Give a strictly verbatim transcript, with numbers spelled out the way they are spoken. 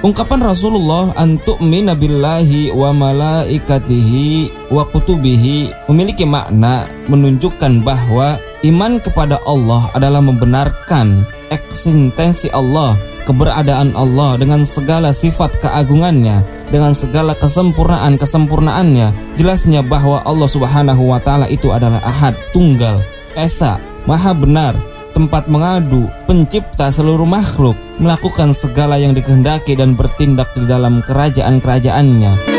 Ungkapan Rasulullah antu'mina billahi wa malaikatihi wa kutubihi memiliki makna menunjukkan bahwa iman kepada Allah adalah membenarkan eksistensi Allah, keberadaan Allah dengan segala sifat keagungannya, dengan segala kesempurnaan-kesempurnaannya. Jelasnya bahwa Allah Subhanahu wa taala itu adalah Ahad, Tunggal, Esa, Maha benar, tempat mengadu, pencipta seluruh makhluk, melakukan segala yang dikehendaki dan bertindak di dalam kerajaan-kerajaannya.